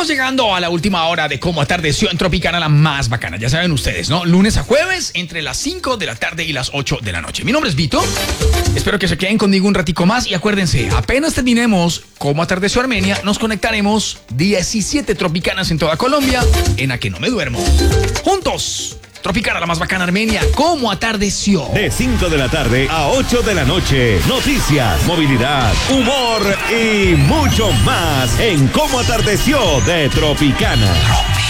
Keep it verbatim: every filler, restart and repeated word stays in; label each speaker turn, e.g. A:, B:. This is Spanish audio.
A: Estamos llegando a la última hora de Cómo Atardeció en Tropicana, la más bacana. Ya saben ustedes, ¿no? Lunes a jueves, entre las cinco de la tarde y las ocho de la noche. Mi nombre es Vito. Espero que se queden conmigo un ratico más. Y acuérdense, apenas terminemos Cómo Atardeció Armenia, nos conectaremos diecisiete Tropicanas en toda Colombia, en A Que No Me Duermo. Juntos, Tropicana, la más bacana Armenia, Cómo Atardeció.
B: De cinco de la tarde a ocho de la noche. Noticias, movilidad, humor y mucho más en Cómo Atardeció de Tropicana.